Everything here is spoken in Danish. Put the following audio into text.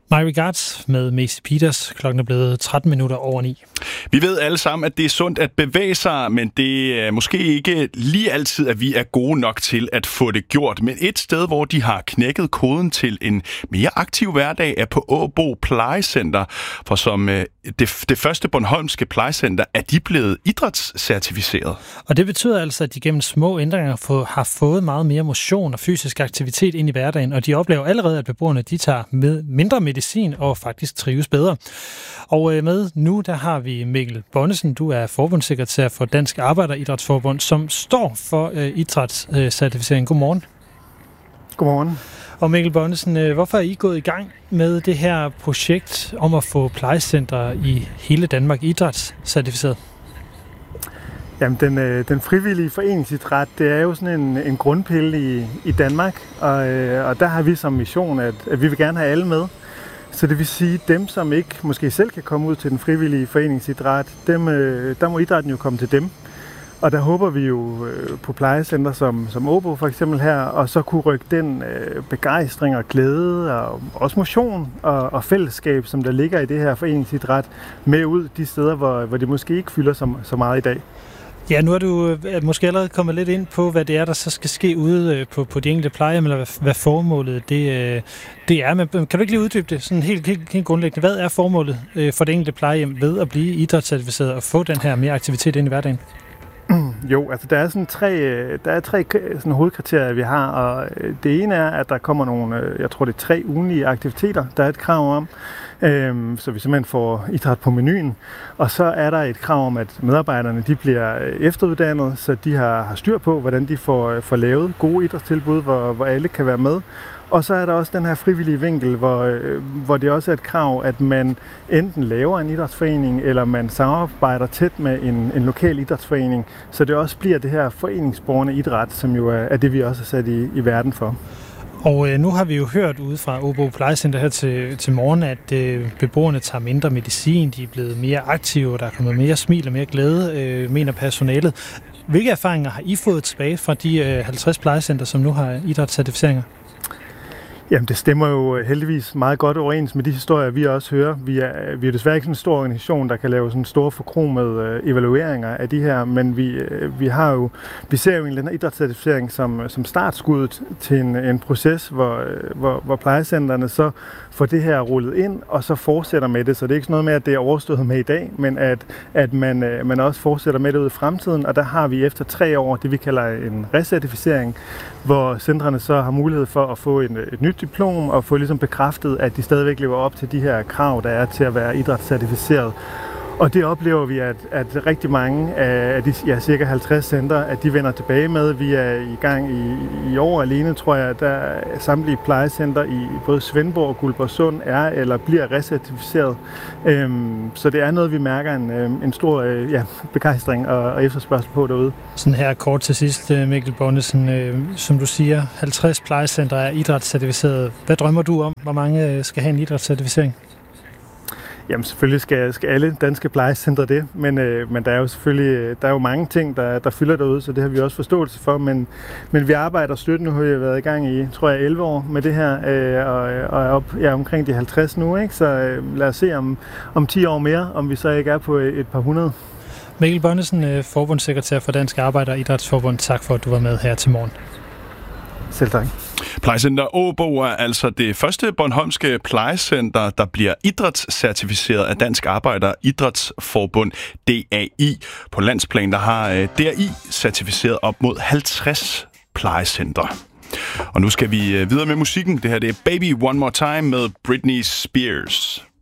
My Regards med Macy Peters. Klokken er blevet 13 minutter over 9. Vi ved alle sammen, at det er sundt at bevæge sig, men det er måske ikke lige altid, at vi er gode nok til at få det gjort. Men et sted, hvor de har knækket koden til en mere aktiv hverdag, er på Åbo Plejecenter. For som det første bornholmske plejecenter er de blevet idrætscertificeret. Og det betyder altså, at de gennem små ændringer har fået meget mere motion og fysisk aktivitet ind i hverdagen, og de oplever allerede, at beboerne de tager mindre medicin og faktisk trives bedre. Og med nu, der har vi Mikkel Bonnesen. Du er forbundssekretær for Dansk Arbejderidrætsforbund, som står for idrætscertificering. Godmorgen. Godmorgen. Og Mikkel Bonnesen, hvorfor er I gået i gang med det her projekt om at få plejecentre i hele Danmark idrætscertificeret? Jamen, den frivillige foreningsidræt, det er jo sådan en grundpille i Danmark, og der har vi som mission, at vi vil gerne have alle med. Så det vil sige, dem, som ikke måske selv kan komme ud til den frivillige foreningsidræt, der må idrætten jo komme til dem. Og der håber vi jo på plejecenter som Åbo for eksempel her, og så kunne rykke den begejstring og glæde og også motion og fællesskab, som der ligger i det her foreningsidræt, med ud de steder, hvor det måske ikke fylder så meget i dag. Ja, nu er du måske allerede kommet lidt ind på, hvad det er, der så skal ske ude på de enkelte plejehjem, eller hvad formålet det er. Men kan du ikke lige uddybe det sådan helt grundlæggende? Hvad er formålet for det enkelte plejehjem ved at blive idrætscertificeret og få den her mere aktivitet ind i hverdagen? Jo, altså der er tre sådan hovedkriterier, vi har, og det ene er, at der kommer nogle, jeg tror det er 3 ugenlige aktiviteter, der er et krav om, så vi simpelthen får idræt på menuen. Og så er der et krav om, at medarbejderne de bliver efteruddannet, så de har styr på, hvordan de får lavet gode idrætstilbud, hvor alle kan være med. Og så er der også den her frivillige vinkel, hvor det også er et krav, at man enten laver en idrætsforening, eller man samarbejder tæt med en lokal idrætsforening, så det også bliver det her foreningsborgerne idræt, som jo er det, vi også er sat i verden for. Og nu har vi jo hørt ude fra Åbo Plejecenter her til morgen, at beboerne tager mindre medicin, de er blevet mere aktive, der er kommet mere smil og mere glæde, mener personalet. Hvilke erfaringer har I fået tilbage fra de 50 plejecenter, som nu har idrætscertificeringer? Jamen, det stemmer jo heldigvis meget godt overens med de historier, vi også hører. Vi er desværre ikke sådan en stor organisation, der kan lave sådan store forkromede evalueringer af de her, men vi ser jo en eller idrætscertificering som startskuddet til en proces, hvor plejecentrene så får det her rullet ind, og så fortsætter med det. Så det er ikke sådan noget med, at det er overstået med i dag, men at man også fortsætter med det ud i fremtiden, og der har vi efter 3 år det, vi kalder en recertificering, hvor centrene så har mulighed for at få et nyt diplom og få ligesom bekræftet, at de stadigvæk lever op til de her krav, der er til at være idrætscertificeret. Og det oplever vi, at rigtig mange af de cirka 50 centre, at de vender tilbage med. Vi er i gang i år alene, tror jeg, der samtlige plejecenter i både Svendborg og Guldborgsund er eller bliver recertificeret. Så det er noget, vi mærker en stor begejstring og efterspørgsel på derude. Sådan her kort til sidst, Mikkel Bonnesen. Som du siger, 50 plejecentre er idrætscertificeret. Hvad drømmer du om? Hvor mange skal have en idrætscertificering? Jamen selvfølgelig skal alle danske plejecentre det, men der er jo selvfølgelig mange ting, der fylder derude, så det har vi også forståelse for, men vi arbejder støt. Nu har vi været i gang i, tror jeg, 11 år med det her, og er omkring de 50 nu, ikke? Så lad os se om 10 år mere, om vi så ikke er på et par hundrede. Mikkel Bonnesen, forbundssekretær for Dansk Arbejderidrætsforbund. Tak for, at du var med her til morgen. Selv tak. Plejecenter Åbo er altså det første bornholmske plejecenter, der bliver idrætscertificeret af Dansk Arbejderidrætsforbund, DAI. På landsplan der har DAI certificeret op mod 50 plejecentre. Og nu skal vi videre med musikken. Det her det er Baby One More Time med Britney Spears.